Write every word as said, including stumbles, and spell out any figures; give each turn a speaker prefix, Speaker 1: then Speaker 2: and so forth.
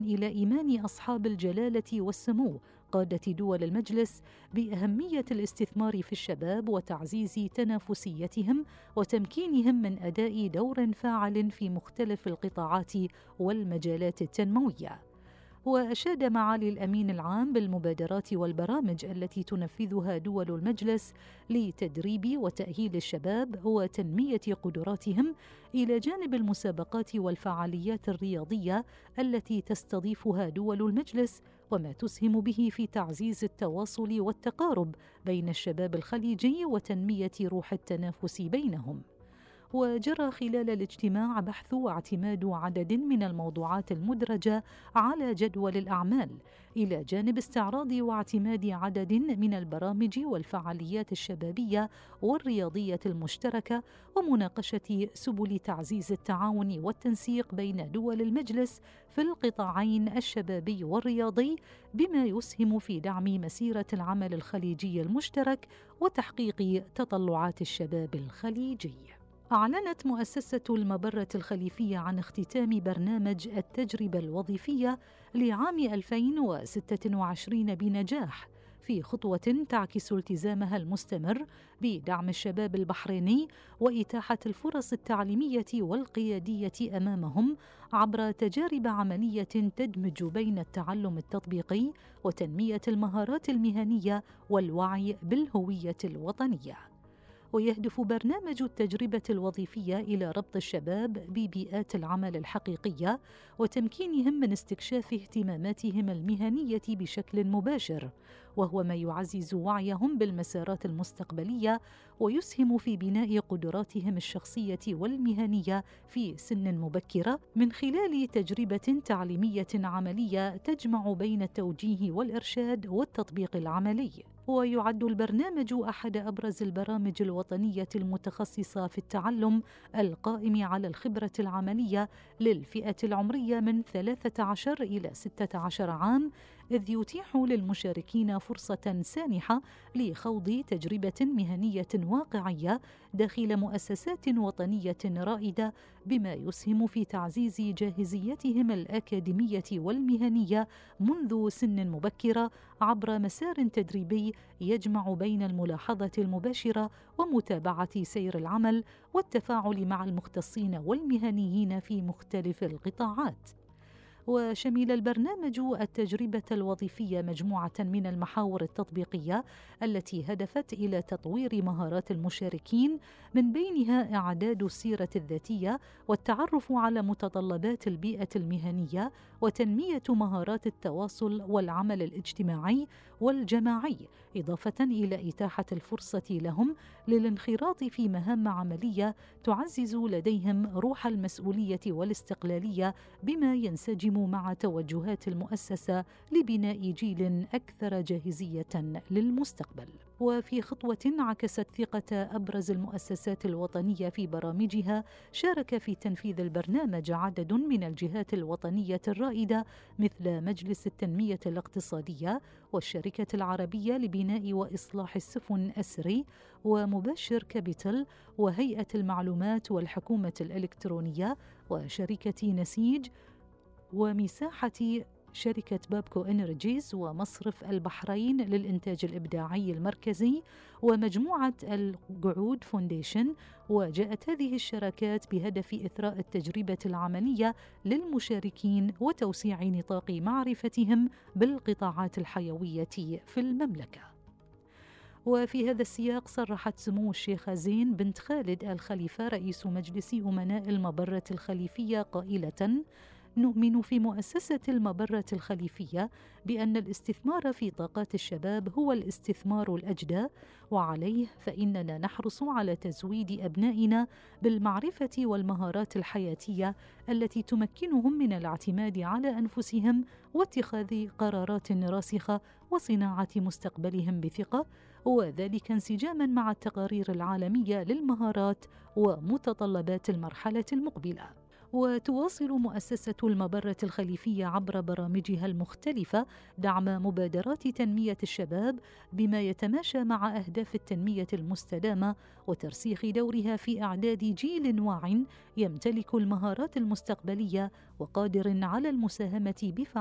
Speaker 1: إلى إيمان أصحاب الجلالة والسمو قادة دول المجلس بأهمية الاستثمار في الشباب وتعزيز تنافسيتهم وتمكينهم من أداء دور فاعل في مختلف القطاعات والمجالات التنموية. وأشاد معالي الأمين العام بالمبادرات والبرامج التي تنفذها دول المجلس لتدريب وتأهيل الشباب وتنمية قدراتهم، إلى جانب المسابقات والفعاليات الرياضية التي تستضيفها دول المجلس، وما تسهم به في تعزيز التواصل والتقارب بين الشباب الخليجي وتنمية روح التنافس بينهم. وجرى خلال الاجتماع بحث واعتماد عدد من الموضوعات المدرجة على جدول الأعمال، إلى جانب استعراض واعتماد عدد من البرامج والفعاليات الشبابية والرياضية المشتركة، ومناقشة سبل تعزيز التعاون والتنسيق بين دول المجلس في القطاعين الشبابي والرياضي، بما يسهم في دعم مسيرة العمل الخليجي المشترك وتحقيق تطلعات الشباب الخليجي. أعلنت مؤسسة المبرة الخليفية عن اختتام برنامج التجربة الوظيفية لعام ألفين وستة وعشرين بنجاح، في خطوة تعكس التزامها المستمر بدعم الشباب البحريني وإتاحة الفرص التعليمية والقيادية أمامهم عبر تجارب عملية تدمج بين التعلم التطبيقي وتنمية المهارات المهنية والوعي بالهوية الوطنية. ويهدف برنامج التجربة الوظيفية إلى ربط الشباب ببيئات العمل الحقيقية وتمكينهم من استكشاف اهتماماتهم المهنية بشكل مباشر، وهو ما يعزز وعيهم بالمسارات المستقبلية ويسهم في بناء قدراتهم الشخصية والمهنية في سن مبكرة، من خلال تجربة تعليمية عملية تجمع بين التوجيه والإرشاد والتطبيق العملي. ويعد البرنامج أحد أبرز البرامج الوطنية المتخصصة في التعلم القائم على الخبرة العملية للفئة العمرية من ثلاثة عشر إلى ستة عشر عام، إذ يتيح للمشاركين فرصة سانحة لخوض تجربة مهنية واقعية داخل مؤسسات وطنية رائدة، بما يسهم في تعزيز جاهزيتهم الأكاديمية والمهنية منذ سن مبكرة عبر مسار تدريبي يجمع بين الملاحظة المباشرة ومتابعة سير العمل والتفاعل مع المختصين والمهنيين في مختلف القطاعات. وشمل البرنامج التجربة الوظيفية مجموعة من المحاور التطبيقية التي هدفت إلى تطوير مهارات المشاركين، من بينها إعداد السيرة الذاتية والتعرف على متطلبات البيئة المهنية وتنمية مهارات التواصل والعمل الاجتماعي والجماعي، إضافة إلى إتاحة الفرصة لهم للانخراط في مهام عملية تعزز لديهم روح المسؤولية والاستقلالية، بما ينسجم مع توجهات المؤسسة لبناء جيل أكثر جاهزية للمستقبل. وفي خطوة عكست ثقة أبرز المؤسسات الوطنية في برامجها، شارك في تنفيذ البرنامج عدد من الجهات الوطنية الرائدة مثل مجلس التنمية الاقتصادية والشركة العربية لبناء وإصلاح السفن أسري ومباشر كابيتال وهيئة المعلومات والحكومة الإلكترونية وشركة نسيج ومساحة شركة بابكو إنرجيز ومصرف البحرين للإنتاج الإبداعي المركزي ومجموعة القعود فونديشن. وجاءت هذه الشراكات بهدف إثراء التجربة العملية للمشاركين وتوسيع نطاق معرفتهم بالقطاعات الحيوية في المملكة. وفي هذا السياق صرحت سمو الشيخة زين بنت خالد آل خليفة رئيس مجلس أمناء المبرة الخليفية قائلة: نؤمن في مؤسسة المبرة الخليفية بأن الاستثمار في طاقات الشباب هو الاستثمار الأجدى، وعليه فإننا نحرص على تزويد أبنائنا بالمعرفة والمهارات الحياتية التي تمكنهم من الاعتماد على أنفسهم واتخاذ قرارات راسخة وصناعة مستقبلهم بثقة، وذلك انسجاما مع التقارير العالمية للمهارات ومتطلبات المرحلة المقبلة. وتواصل مؤسسة المبرة الخليفية عبر برامجها المختلفة دعم مبادرات تنمية الشباب بما يتماشى مع أهداف التنمية المستدامة وترسيخ دورها في إعداد جيل واع يمتلك المهارات المستقبلية وقادر على المساهمة بفعالية